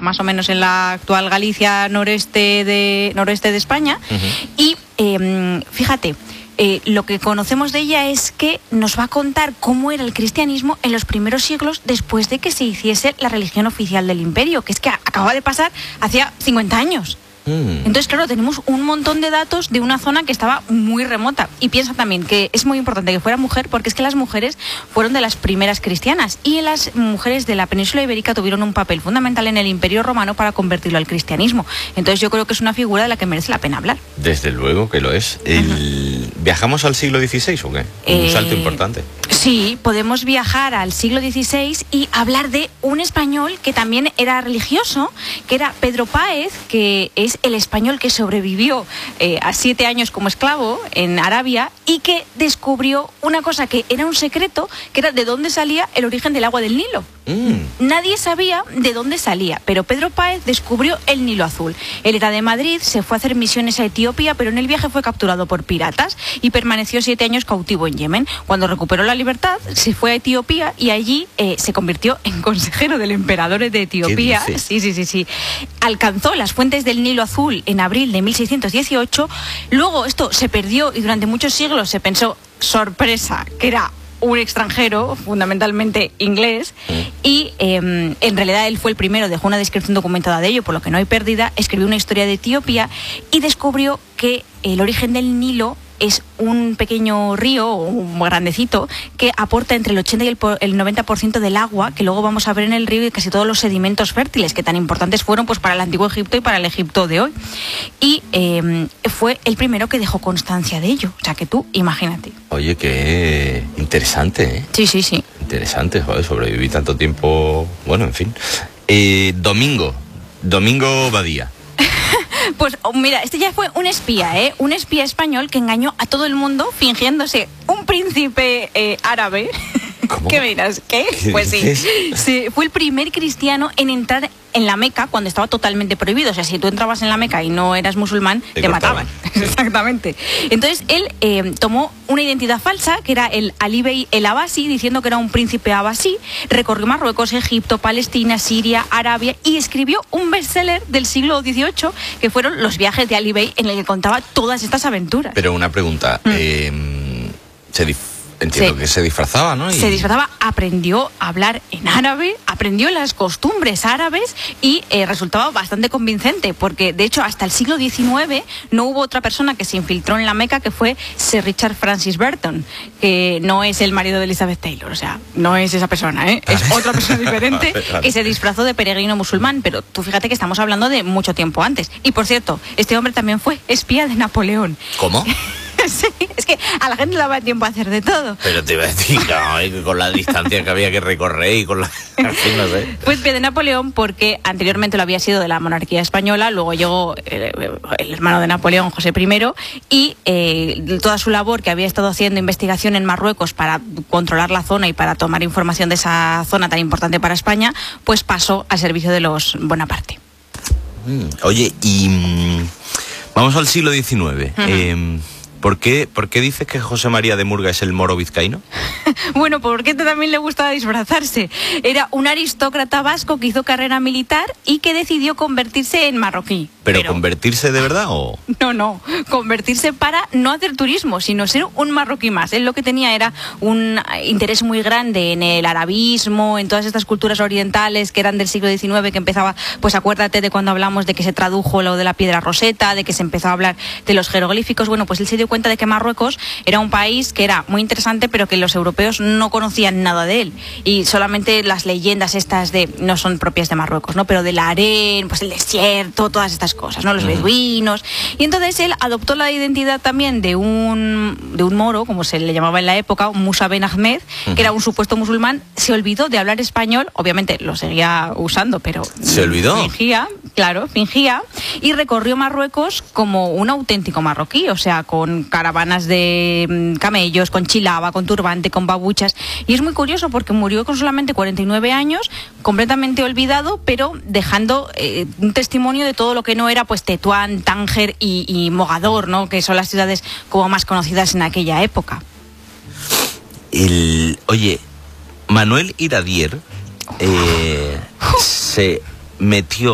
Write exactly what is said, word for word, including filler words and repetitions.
más o menos en la actual Galicia, noreste de, noroeste de España. Uh-huh. Y eh, fíjate, eh, lo que conocemos de ella es que nos va a contar cómo era el cristianismo en los primeros siglos después de que se hiciese la religión oficial del imperio, que es que acaba de pasar hacía cincuenta años. Entonces, claro, tenemos un montón de datos de una zona que estaba muy remota. Y piensa también que es muy importante que fuera mujer, porque es que las mujeres fueron de las primeras cristianas y las mujeres de la península ibérica tuvieron un papel fundamental en el Imperio Romano para convertirlo al cristianismo. Entonces yo creo que es una figura de la que merece la pena hablar. Desde luego que lo es. El... ¿Viajamos al siglo dieciséis o qué? Eh... Un salto importante. Sí, podemos viajar al siglo dieciséis y hablar de un español que también era religioso, que era Pedro Páez, que es el español que sobrevivió eh, a siete años como esclavo en Arabia y que descubrió una cosa que era un secreto, que era de dónde salía el origen del agua del Nilo. Mm. Nadie sabía de dónde salía, pero Pedro Páez descubrió el Nilo Azul. Él era de Madrid, se fue a hacer misiones a Etiopía, pero en el viaje fue capturado por piratas y permaneció siete años cautivo en Yemen. Cuando recuperó la libertad, se fue a Etiopía y allí eh, se convirtió en consejero del emperador de Etiopía. Sí, sí, sí, sí. Alcanzó las fuentes del Nilo Azul en abril de mil seiscientos dieciocho. Luego esto se perdió y durante muchos siglos se pensó, sorpresa, que era un extranjero, fundamentalmente inglés, y eh, en realidad él fue el primero, dejó una descripción documentada de ello, por lo que no hay pérdida, escribió una historia de Etiopía y descubrió que el origen del Nilo es un pequeño río, un grandecito, que aporta entre el ochenta y el, el noventa por ciento del agua que luego vamos a ver en el río y casi todos los sedimentos fértiles que tan importantes fueron pues para el antiguo Egipto y para el Egipto de hoy. Y eh, fue el primero que dejó constancia de ello. O sea que tú, imagínate. Oye, qué interesante, ¿eh? Sí, sí, sí. Interesante, joder, sobreviví tanto tiempo. Bueno, en fin. Eh, Domingo. Domingo Badía. Pues mira, este ya fue un espía, ¿eh? Un espía español que engañó a todo el mundo fingiéndose un príncipe eh, árabe. ¿Cómo? ¿Qué miras? ¿Qué? ¿Qué pues sí. dices? sí. Fue el primer cristiano en entrar en la Meca cuando estaba totalmente prohibido. O sea, si tú entrabas en la Meca y no eras musulmán, te, te mataban. Sí. Exactamente. Entonces, él eh, tomó una identidad falsa, que era el Ali Bey el Abasi, diciendo que era un príncipe abasí, recorrió Marruecos, Egipto, Palestina, Siria, Arabia y escribió un bestseller del siglo dieciocho, que fueron Los viajes de Ali Bey, en el que contaba todas estas aventuras. Pero una pregunta, mm. eh, se dif- Entiendo sí. que se disfrazaba, ¿no? Y... Se disfrazaba, aprendió a hablar en árabe, aprendió las costumbres árabes y eh, resultaba bastante convincente, porque de hecho hasta el siglo diecinueve no hubo otra persona que se infiltró en la Meca que fue Sir Richard Francis Burton, que no es el marido de Elizabeth Taylor, o sea, no es esa persona, ¿eh? Es otra persona diferente que se disfrazó de peregrino musulmán, pero tú fíjate que estamos hablando de mucho tiempo antes. Y por cierto, este hombre también fue espía de Napoleón. ¿Cómo? Sí, es que a la gente le daba tiempo a hacer de todo. Pero te iba a decir, no, con la distancia que había que recorrer y con la... En fin, no sé. Fue espía de Napoleón porque anteriormente lo había sido de la monarquía española, luego llegó el, el hermano de Napoleón, José primero, y eh, toda su labor que había estado haciendo investigación en Marruecos para controlar la zona y para tomar información de esa zona tan importante para España, pues pasó al servicio de los Bonaparte. Mm, oye, y mm, vamos al siglo diecinueve. Uh-huh. Eh, ¿Por qué, ¿Por qué dices que José María de Murga es el moro vizcaíno? Bueno, porque también le gustaba disfrazarse. Era un aristócrata vasco que hizo carrera militar y que decidió convertirse en marroquí. ¿Pero, ¿Pero convertirse de verdad o...? No, no, convertirse para no hacer turismo, sino ser un marroquí más. Él lo que tenía era un interés muy grande en el arabismo, en todas estas culturas orientales que eran del siglo diecinueve, que empezaba, pues acuérdate de cuando hablamos de que se tradujo lo de la piedra roseta, de que se empezó a hablar de los jeroglíficos. Bueno, pues él se dio cuenta de que Marruecos era un país que era muy interesante, pero que los europeos no conocían nada de él. Y solamente las leyendas estas de, no son propias de Marruecos, ¿no? Pero del harén, pues el desierto, todas estas cosas, ¿no? Los beduinos. Y entonces él adoptó la identidad también de un, de un moro, como se le llamaba en la época, un Musa Ben Ahmed, que era un supuesto musulmán. Se olvidó de hablar español, obviamente lo seguía usando, pero... ¿Se olvidó? Fingía, claro, fingía. Y recorrió Marruecos como un auténtico marroquí, o sea, con caravanas de camellos, con chilaba, con turbante, con babuchas. Y es muy curioso porque murió con solamente cuarenta y nueve años, completamente olvidado, pero dejando eh, un testimonio de todo lo que no era pues Tetuán, Tánger y, y Mogador, ¿no? Que son las ciudades como más conocidas en aquella época. El, oye, Manuel Iradier eh, se metió